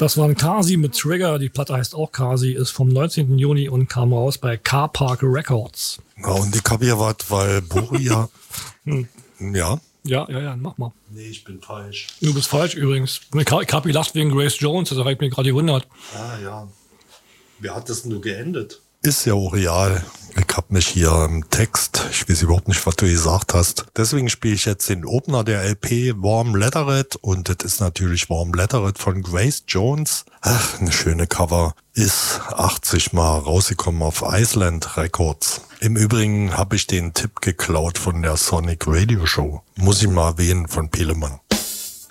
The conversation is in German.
Das war ein Kasi mit Trigger. Die Platte heißt auch Kasi, ist vom 19. Juni und kam raus bei Car Park Records. Ja, und ich habe hier was, weil Boria... Ja? Ja, mach mal. Nee, ich bin falsch. Du bist falsch übrigens. Ich hab gelacht wegen Grace Jones, das hat mich gerade gewundert. Ah, ja. Wie hat das nur geendet? Ist ja auch real. Ich hab mich hier im Text, ich weiß überhaupt nicht, was du gesagt hast. Deswegen spiele ich jetzt den Opener der LP Warm Leatherette und das ist natürlich Warm Leatherette von Grace Jones. Ach, eine schöne Cover. Ist 80 Mal rausgekommen auf Island Records. Im Übrigen habe ich den Tipp geklaut von der Sonic Radio Show. Muss ich mal erwähnen von Pelemann.